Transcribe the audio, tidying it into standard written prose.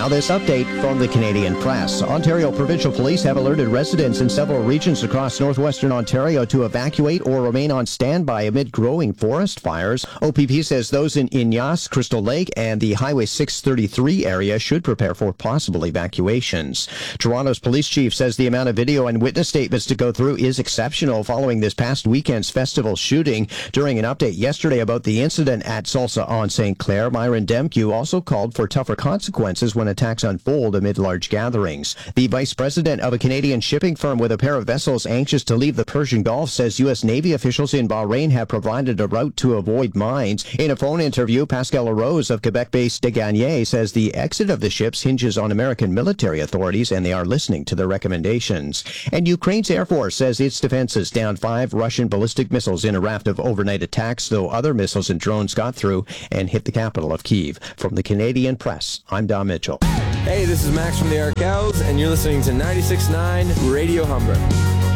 Now this update from the Canadian Press. Ontario Provincial Police have alerted residents in several regions across northwestern Ontario to evacuate or remain on standby amid growing forest fires. OPP says those in Ignace, Crystal Lake, and the Highway 633 area should prepare for possible evacuations. Toronto's police chief says the amount of video and witness statements to go through is exceptional following this past weekend's festival shooting. During an update yesterday about the incident at Salsa on St. Clair, Myron Demkew also called for tougher consequences when attacks unfold amid large gatherings. The vice president of a Canadian shipping firm with a pair of vessels anxious to leave the Persian Gulf says U.S. Navy officials in Bahrain have provided a route to avoid mines. In a phone interview, Pascal Arose of Quebec-based Degagné says the exit of the ships hinges on American military authorities and they are listening to their recommendations. And Ukraine's Air Force says its defenses downed 5 Russian ballistic missiles in a raft of overnight attacks, though other missiles and drones got through and hit the capital of Kyiv. From the Canadian Press, I'm Don Mitchell. Hey, this is Max from the Arkells, and you're listening to 96.9 Radio Humber.